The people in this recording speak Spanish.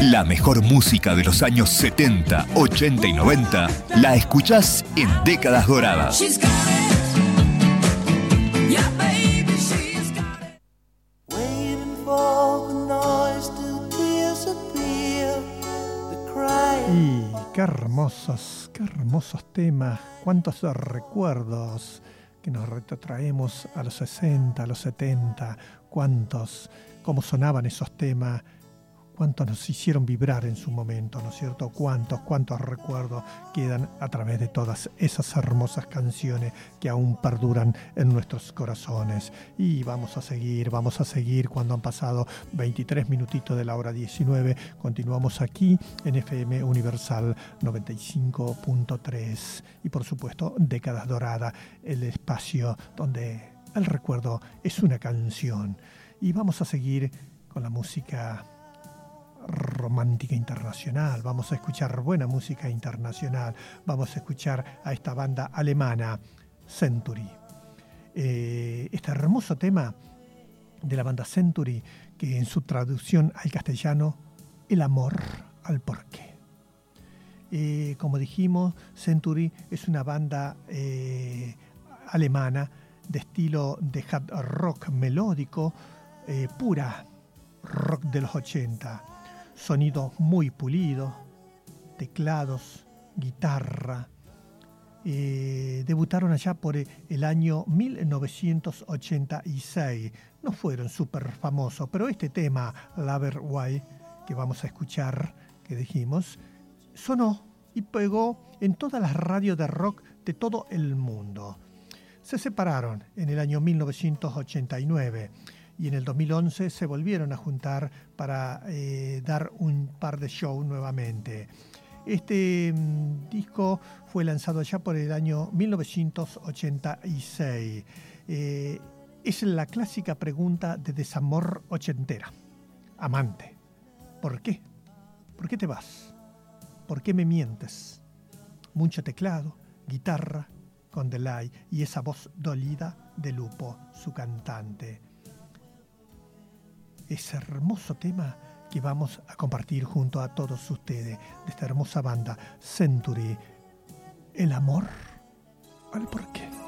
La mejor música de los años 70, 80 y 90 la escuchás en Décadas Doradas. Y qué hermosos temas, cuántos recuerdos que nos retrotraemos a los 60, a los 70, cómo sonaban esos temas, cuántos nos hicieron vibrar en su momento, ¿no es cierto? Cuántos recuerdos quedan a través de todas esas hermosas canciones que aún perduran en nuestros corazones. Y vamos a seguir cuando han pasado 23 minutitos de la hora 19. Continuamos aquí en FM Universal 95.3 y por supuesto Décadas Doradas, el espacio donde el recuerdo es una canción. Y vamos a seguir con la música romántica internacional, vamos a escuchar buena música internacional, vamos a escuchar a esta banda alemana Century, este hermoso tema de la banda Century, que en su traducción al castellano, el amor al porqué. Como dijimos, Century es una banda alemana de estilo de hard rock melódico, pura rock de los 80. Sonido muy pulido, teclados, guitarra. Debutaron allá por el año 1986. No fueron súper famosos, pero este tema, Lover Why, que vamos a escuchar, que dijimos, sonó y pegó en todas las radios de rock de todo el mundo. Se separaron en el año 1989. Y en el 2011 se volvieron a juntar para dar un par de shows nuevamente. Este disco fue lanzado allá por el año 1986. Es la clásica pregunta de desamor ochentera. Amante, ¿por qué? ¿Por qué te vas? ¿Por qué me mientes? Mucho teclado, guitarra con delay y esa voz dolida de Lupo, su cantante. Ese hermoso tema que vamos a compartir junto a todos ustedes de esta hermosa banda Century, el amor al porqué.